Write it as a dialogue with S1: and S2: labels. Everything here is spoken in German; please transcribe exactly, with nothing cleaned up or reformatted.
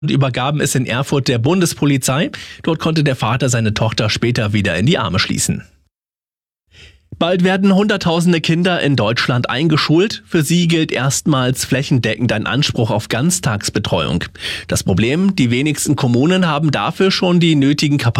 S1: und übergaben es in Erfurt der Bundespolizei. Dort konnte der Vater seine Tochter später wieder in die Arme schließen. Bald werden Hunderttausende Kinder in Deutschland eingeschult. Für sie gilt erstmals flächendeckend ein Anspruch auf Ganztagsbetreuung. Das Problem, die wenigsten Kommunen haben dafür schon die nötigen Kapazitäten.